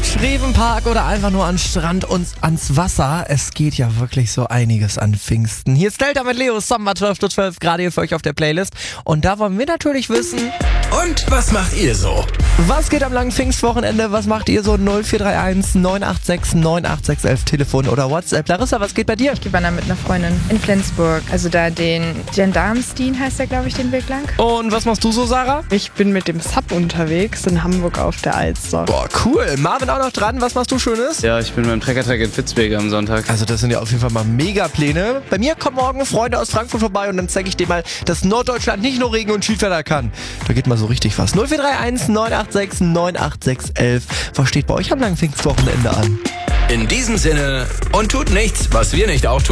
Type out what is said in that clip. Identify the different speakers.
Speaker 1: Schrevenpark oder einfach nur an Strand und ans Wasser. Es geht ja wirklich so einiges an Pfingsten. Hier ist Delta mit Leo, Summer 12 to 12, gerade hier für euch auf der Playlist. Und da wollen wir natürlich wissen...
Speaker 2: Und was macht ihr so?
Speaker 1: Was geht am langen Pfingstwochenende? Was macht ihr so? 0431 986 98611 Telefon oder WhatsApp. Larissa, was geht bei dir?
Speaker 3: Ich gehe wandern mit einer Freundin in Flensburg. Also da den Gendarmstien heißt der, glaube ich, den Weg lang.
Speaker 1: Und was machst du so, Sarah?
Speaker 4: Ich bin mit dem Sub unterwegs in Hamburg auf der Alster.
Speaker 1: Boah, cool. Marvin auch noch dran. Was machst du Schönes?
Speaker 5: Ja, ich bin beim Treckertag in Fitzwege am Sonntag.
Speaker 1: Also das sind ja auf jeden Fall mal Mega-Pläne. Bei mir kommen morgen Freunde aus Frankfurt vorbei und dann zeige ich dir mal, dass Norddeutschland nicht nur Regen und Skiwetter kann. Da geht mal so richtig was. 0431 986 98611. Was steht bei euch am langen Pfingstwochenende an?
Speaker 2: In diesem Sinne, und tut nichts, was wir nicht auch tun.